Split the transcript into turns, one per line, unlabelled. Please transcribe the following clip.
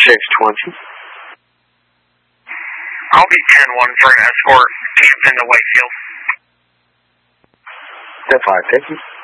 620.
I'll be 10-1 for an escort. Camp in the Whitefield.
10-5, thank you.